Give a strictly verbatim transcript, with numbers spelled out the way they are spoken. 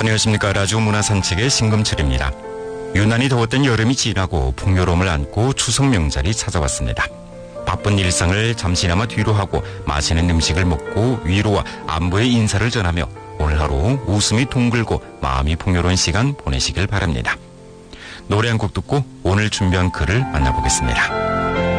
안녕하십니까. 라디오 문화산책의 신금철입니다. 유난히 더웠던 여름이 지나고 풍요로움을 안고 추석 명절이 찾아왔습니다. 바쁜 일상을 잠시나마 뒤로 하고 맛있는 음식을 먹고 위로와 안부의 인사를 전하며 오늘 하루 웃음이 둥글고 마음이 풍요로운 시간 보내시길 바랍니다. 노래 한 곡 듣고 오늘 준비한 글을 만나보겠습니다.